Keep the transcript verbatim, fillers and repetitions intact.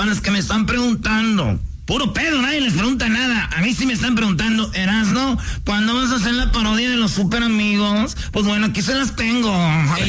para los que me están preguntando. Puro pedo, nadie les pregunta nada. A mí sí me están preguntando, Erasno, ¿cuándo vas a hacer la parodia de los super amigos? Pues bueno, aquí se las tengo.